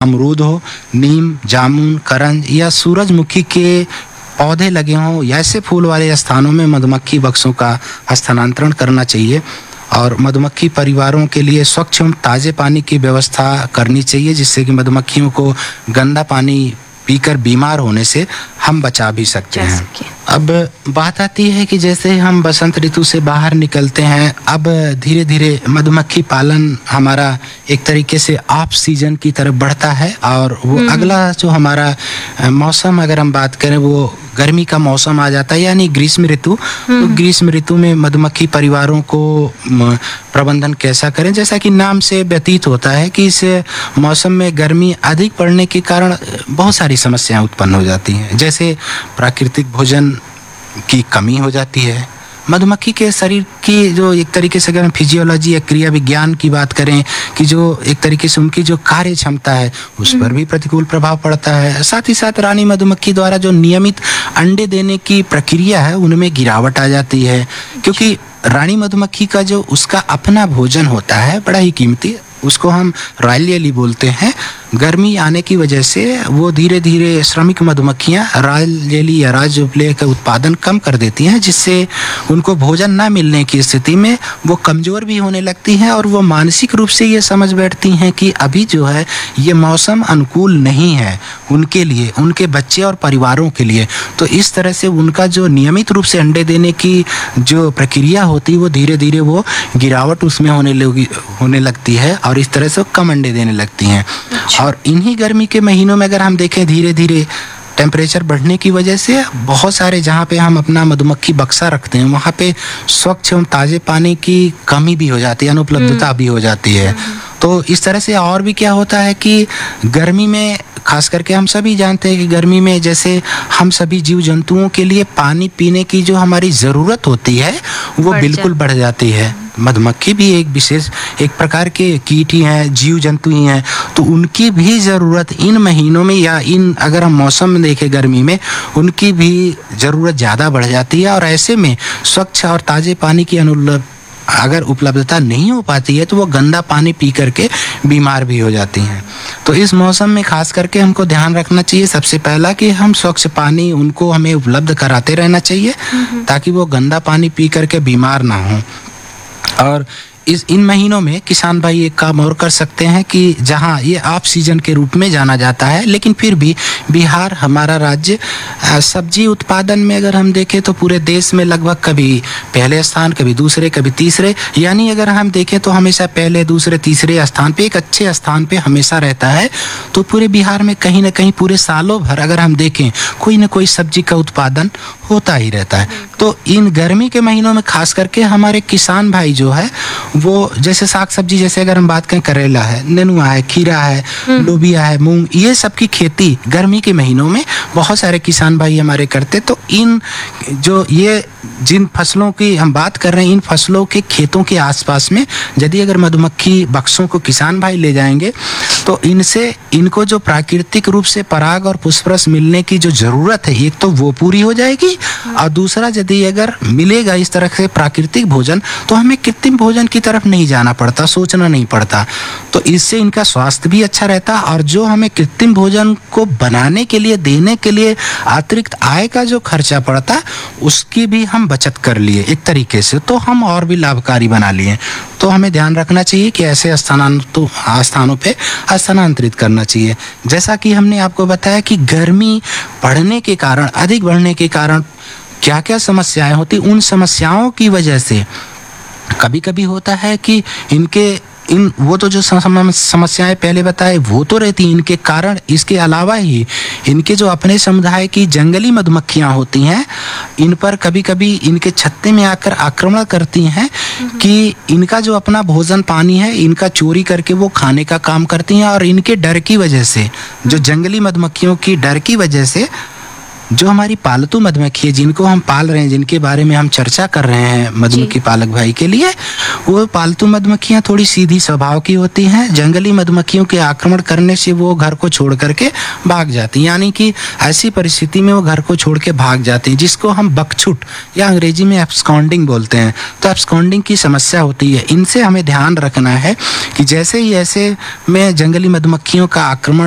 अमरूद हो, नीम, जामुन, करंज या सूरजमुखी के पौधे लगे हों या ऐसे फूल वाले स्थानों में मधुमक्खी बक्सों का स्थानांतरण करना चाहिए। और मधुमक्खी परिवारों के लिए स्वच्छ एवं ताज़े पानी की व्यवस्था करनी चाहिए, जिससे कि मधुमक्खियों को गंदा पानी पीकर बीमार होने से हम बचा भी सकते हैं। अब बात आती है कि जैसे हम बसंत ऋतु से बाहर निकलते हैं, अब धीरे धीरे मधुमक्खी पालन हमारा एक तरीके से ऑफ सीजन की तरफ बढ़ता है। और वो अगला जो हमारा मौसम अगर हम बात करें वो गर्मी का मौसम आ जाता है, यानी ग्रीष्म ऋतु। तो ग्रीष्म ऋतु में मधुमक्खी परिवारों को प्रबंधन कैसा करें, जैसा कि नाम से व्यतीत होता है कि इस मौसम में गर्मी अधिक पड़ने के कारण बहुत सारी समस्याएं उत्पन्न हो जाती हैं। जैसे प्राकृतिक भोजन की कमी हो जाती है, मधुमक्खी के शरीर की जो एक तरीके से अगर हम फिजियोलॉजी या क्रिया विज्ञान की बात करें कि जो एक तरीके से उनकी जो कार्य क्षमता है उस पर भी प्रतिकूल प्रभाव पड़ता है। साथ ही साथ रानी मधुमक्खी द्वारा जो नियमित अंडे देने की प्रक्रिया है उनमें गिरावट आ जाती है, क्योंकि रानी मधुमक्खी का जो उसका अपना भोजन होता है बड़ा ही कीमती, उसको हम रॉयल जेली बोलते हैं। गर्मी आने की वजह से वो धीरे धीरे श्रमिक मधुमक्खियाँ रॉयल जेली या राज उपले का उत्पादन कम कर देती हैं, जिससे उनको भोजन ना मिलने की स्थिति में वो कमज़ोर भी होने लगती हैं और वो मानसिक रूप से ये समझ बैठती हैं कि अभी जो है ये मौसम अनुकूल नहीं है उनके लिए, उनके बच्चे और परिवारों के लिए। तो इस तरह से उनका जो नियमित रूप से अंडे देने की जो प्रक्रिया होती है वो धीरे धीरे वो गिरावट उसमें होने लगती है और इस तरह से कम अंडे देने लगती हैं। और इन्हीं गर्मी के महीनों में अगर हम देखें धीरे धीरे टेम्परेचर बढ़ने की वजह से बहुत सारे जहाँ पे हम अपना मधुमक्खी बक्सा रखते हैं वहाँ पे स्वच्छ एवं ताज़े पानी की कमी भी हो जाती है, अनुपलब्धता भी हो जाती है। तो इस तरह से और भी क्या होता है कि गर्मी में खास करके हम सभी जानते हैं कि गर्मी में जैसे हम सभी जीव जंतुओं के लिए पानी पीने की जो हमारी ज़रूरत होती है वो बिल्कुल बढ़ जाती है। मधुमक्खी भी एक विशेष एक प्रकार के कीट ही हैं, जीव जंतु ही हैं, तो उनकी भी ज़रूरत इन महीनों में या इन अगर हम मौसम में देखें गर्मी में उनकी भी ज़रूरत ज़्यादा बढ़ जाती है। और ऐसे में स्वच्छ और ताज़े पानी की अगर उपलब्धता नहीं हो पाती है तो वो गंदा पानी पी करके बीमार भी हो जाती हैं। तो इस मौसम में खास करके हमको ध्यान रखना चाहिए सबसे पहला कि हम स्वच्छ पानी उनको हमें उपलब्ध कराते रहना चाहिए ताकि वो गंदा पानी पी करके बीमार ना हो। और इन महीनों में किसान भाई एक काम और कर सकते हैं कि जहां ये ऑफ सीजन के रूप में जाना जाता है, लेकिन फिर भी बिहार हमारा राज्य सब्जी उत्पादन में अगर हम देखें तो पूरे देश में लगभग कभी पहले स्थान, कभी दूसरे, कभी तीसरे, यानी अगर हम देखें तो हमेशा पहले, दूसरे, तीसरे स्थान पे, एक अच्छे स्थान पे हमेशा रहता है। तो पूरे बिहार में कहीं ना कहीं पूरे सालों भर अगर हम देखें कोई ना कोई सब्जी का उत्पादन होता ही रहता है। तो इन गर्मी के महीनों में खास करके हमारे किसान भाई जो है वो जैसे साग सब्जी, जैसे अगर हम बात करें करेला है, नेनुआ है, खीरा है, लोबिया है, मूंग, ये सब की खेती गर्मी के महीनों में बहुत सारे किसान भाई हमारे करते। तो इन जो ये जिन फसलों की हम बात कर रहे हैं इन फसलों के खेतों के आसपास में यदि अगर मधुमक्खी बक्सों को किसान भाई ले जाएंगे तो इनसे इनको जो प्राकृतिक रूप से पराग और पुष्परस मिलने की जो ज़रूरत है एक तो वो पूरी हो जाएगी और दूसरा यदि अगर मिलेगा इस तरह से प्राकृतिक भोजन तो हमें कृत्रिम भोजन की तरफ नहीं जाना पड़ता, सोचना नहीं पड़ता। तो इससे इनका स्वास्थ्य भी अच्छा रहता और जो हमें कृत्रिम भोजन को बनाने के लिए, देने के लिए अतिरिक्त आय का जो खर्चा पड़ता उसकी भी हम बचत कर लिए एक तरीके से, तो हम और भी लाभकारी बना लिए। तो हमें ध्यान रखना चाहिए कि ऐसे स्थानों पे स्थानांतरित करना चाहिए। जैसा कि हमने आपको बताया कि गर्मी बढ़ने के कारण, अधिक बढ़ने के कारण क्या क्या समस्याएं होती, उन समस्याओं की वजह से कभी कभी होता है कि वो तो जो समस्याएं पहले बताए वो तो रहती हैं, इनके कारण इसके अलावा ही इनके जो अपने समुदाय की जंगली मधुमक्खियां होती हैं इन पर कभी कभी इनके छत्ते में आकर आक्रमण करती हैं कि इनका जो अपना भोजन पानी है इनका चोरी करके वो खाने का काम करती हैं। और इनके डर की वजह से, जो जंगली मधुमक्खियों की डर की वजह से जो हमारी पालतू मधुमक्खी है जिनको हम पाल रहे हैं, जिनके बारे में हम चर्चा कर रहे हैं मधुमक्खी पालक भाई के लिए, वो पालतू मधुमक्खियां थोड़ी सीधी स्वभाव की होती हैं। जंगली मधुमक्खियों के आक्रमण करने से वो घर को छोड़ करके भाग जाती हैं, यानी कि ऐसी परिस्थिति में वो घर को छोड़ के भाग जाती हैं, जिसको हम बकछुट या अंग्रेजी में एब्सकॉन्डिंग बोलते हैं। तो एब्सकॉन्डिंग की समस्या होती है। इनसे हमें ध्यान रखना है कि जैसे ही ऐसे में जंगली मधुमक्खियों का आक्रमण